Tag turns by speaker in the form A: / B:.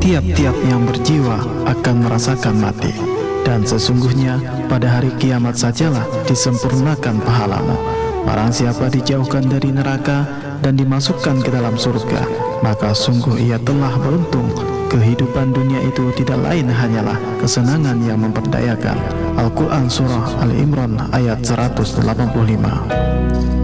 A: tiap-tiap yang berjiwa akan merasakan mati. Dan sesungguhnya pada hari kiamat sajalah disempurnakan pahalamu. Barang siapa dijauhkan dari neraka dan dimasukkan ke dalam surga, maka sungguh ia telah beruntung. Kehidupan dunia itu tidak lain hanyalah kesenangan yang memperdayakan. Al-Quran Surah Al-Imran ayat 185.